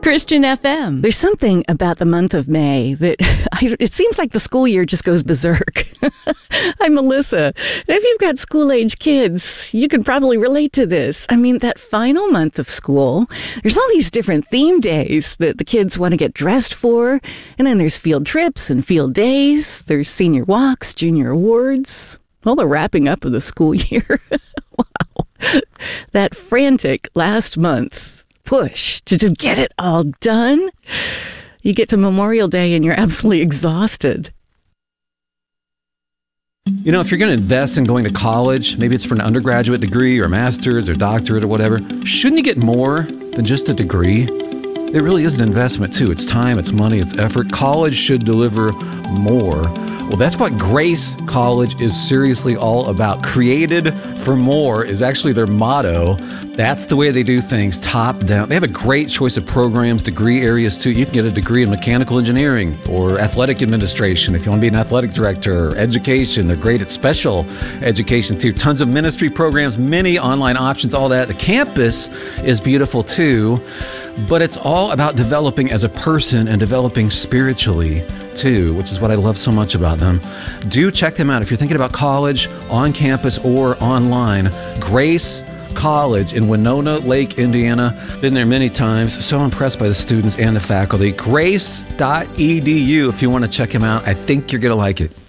Christian FM. There's something about the month of May that it seems like the school year just goes berserk. I'm Melissa. If you've got school-age kids, you can probably relate to this. I mean, that final month of school, there's all these different theme days that the kids want to get dressed for. And then there's field trips and field days. There's senior walks, junior awards, all the wrapping up of the school year. Wow. That frantic last month push to just get it all done. You get to Memorial Day and you're absolutely exhausted. You know, if you're going to invest in going to college, maybe it's for an undergraduate degree or master's or doctorate or whatever, shouldn't you get more than just a degree? It really is an investment too. It's time, it's money, it's effort. College should deliver more. Well, that's what Grace College is seriously all about. Created for more is actually their motto. That's the way they do things, top down. They have a great choice of programs, degree areas too. You can get a degree in mechanical engineering or athletic administration if you want to be an athletic director, or education. They're great at special education too. Tons of ministry programs, many online options, all that. The campus is beautiful too. But it's all about developing as a person and developing spiritually too, which is what I love so much about them. Do check them out if you're thinking about college, on campus or online. Grace College in Winona Lake, Indiana. Been there many times. So impressed by the students and the faculty. Grace.edu if you want to check them out. I think you're going to like it.